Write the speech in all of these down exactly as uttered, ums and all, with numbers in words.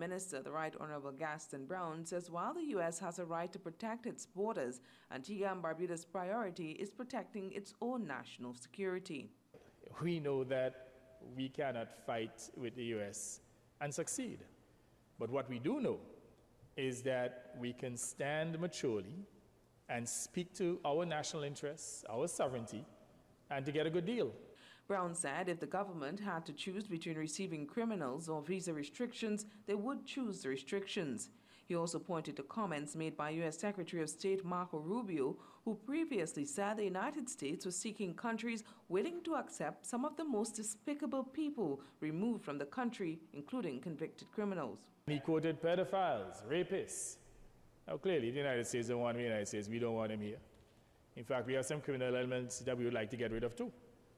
Minister, the Right Honorable Gaston Brown, says while the U S has a right to protect its borders, Antigua and Barbuda's priority is protecting its own national security. We know that we cannot fight with the U S and succeed. But what we do know is that we can stand maturely and speak to our national interests, our sovereignty, and to get a good deal. Brown said if the government had to choose between receiving criminals or visa restrictions, they would choose the restrictions. He also pointed to comments made by U S Secretary of State Marco Rubio, who previously said the United States was seeking countries willing to accept some of the most despicable people removed from the country, including convicted criminals. He quoted pedophiles, rapists. Now clearly the United States don't want them in the United States. We don't want them here. In fact, we have some criminal elements that we would like to get rid of too.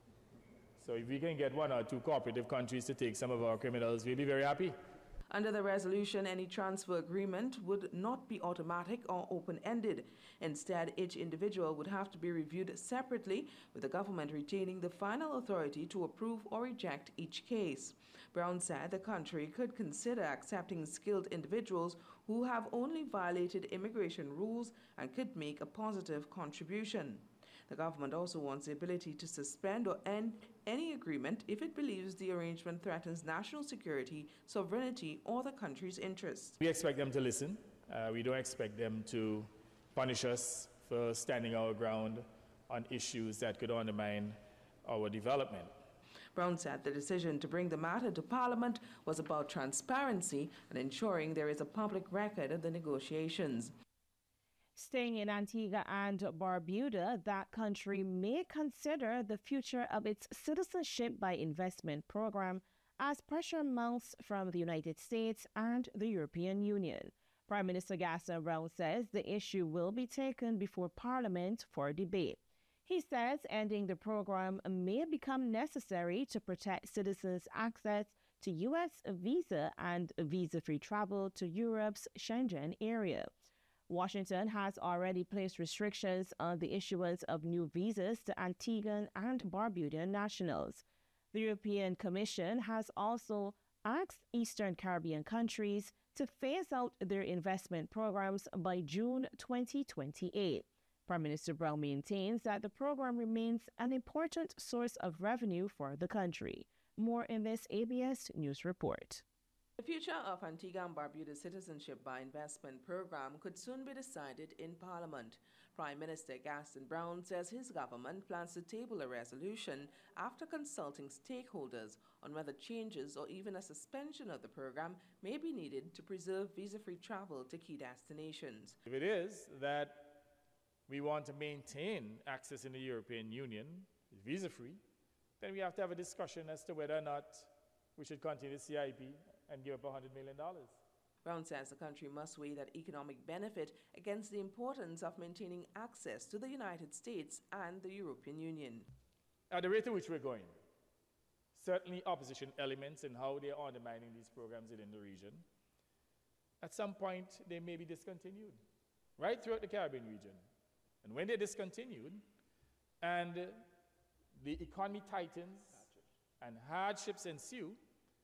So if we can get one or two cooperative countries to take some of our criminals, we'll be very happy. Under the resolution, any transfer agreement would not be automatic or open-ended. Instead, each individual would have to be reviewed separately, with the government retaining the final authority to approve or reject each case. Brown said the country could consider accepting skilled individuals who have only violated immigration rules and could make a positive contribution. The government also wants the ability to suspend or end any agreement if it believes the arrangement threatens national security, sovereignty, or the country's interests. We expect them to listen. Uh, we don't expect them to punish us for standing our ground on issues that could undermine our development. Brown said the decision to bring the matter to Parliament was about transparency and ensuring there is a public record of the negotiations. Staying in Antigua and Barbuda, that country may consider the future of its citizenship by investment program as pressure mounts from the United States and the European Union. Prime Minister Gaston Brown says the issue will be taken before Parliament for debate. He says ending the program may become necessary to protect citizens' access to U S visa and visa-free travel to Europe's Schengen area. Washington has already placed restrictions on the issuance of new visas to Antiguan and Barbudan nationals. The European Commission has also asked Eastern Caribbean countries to phase out their investment programs by June twenty twenty-eight. Prime Minister Brown maintains that the program remains an important source of revenue for the country. More in this A B S News report. The future of Antigua and Barbuda's citizenship by investment program could soon be decided in Parliament. Prime Minister Gaston Brown says his government plans to table a resolution after consulting stakeholders on whether changes or even a suspension of the program may be needed to preserve visa-free travel to key destinations. If it is that we want to maintain access in the European Union, visa-free, then we have to have a discussion as to whether or not we should continue the C I P and give up one hundred million dollars. Brown says the country must weigh that economic benefit against the importance of maintaining access to the United States and the European Union. At the rate at which we're going, certainly opposition elements and how they are undermining these programs within the region, at some point they may be discontinued, right throughout the Caribbean region. And when they're discontinued and the economy tightens and hardships ensue,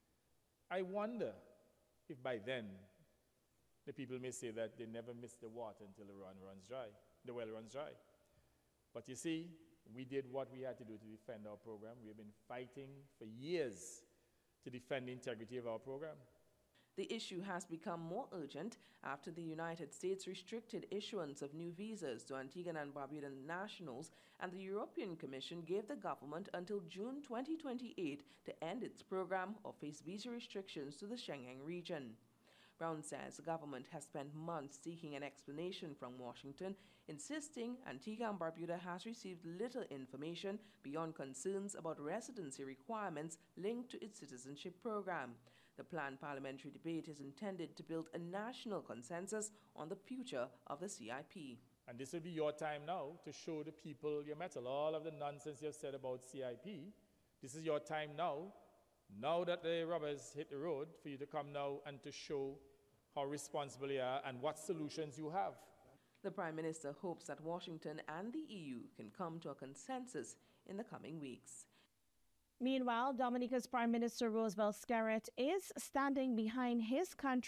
I wonder if by then the people may say that they never miss the water until the run runs dry, the well runs dry. But you see, we did what we had to do to defend our program. We have been fighting for years to defend the integrity of our program. The issue has become more urgent after the United States restricted issuance of new visas to Antiguan and Barbudan nationals, and the European Commission gave the government until June twenty twenty-eight to end its program or face visa restrictions to the Schengen region. Brown says the government has spent months seeking an explanation from Washington, insisting Antigua and Barbuda has received little information beyond concerns about residency requirements linked to its citizenship program. The planned parliamentary debate is intended to build a national consensus on the future of the C I P. And this will be your time now to show the people your mettle. All of the nonsense you've said about C I P, this is your time now, now that the rubbers hit the road, for you to come now and to show how responsible you are and what solutions you have. The Prime Minister hopes that Washington and the E U can come to a consensus in the coming weeks. Meanwhile, Dominica's Prime Minister Roosevelt Skerrit is standing behind his country